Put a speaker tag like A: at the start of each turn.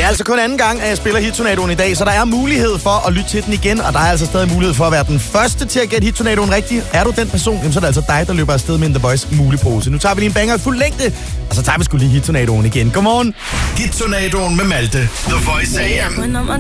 A: er altså kun anden gang, at jeg spiller Hit-tornadoen i dag, så der er mulighed for at lytte til den igen, og der er altså stadig mulighed for at være den første til at gætte Hit-tornadoen rigtigt. Er du den person, jamen, så er det altså dig, der løber afsted med en The Voice mulepose. Nu tager vi lige en banger i fuld længde, og så tager vi sgu lige Hit-tornadoen igen. Godmorgen.
B: Hit-tornadoen med Malte. The Voice AM.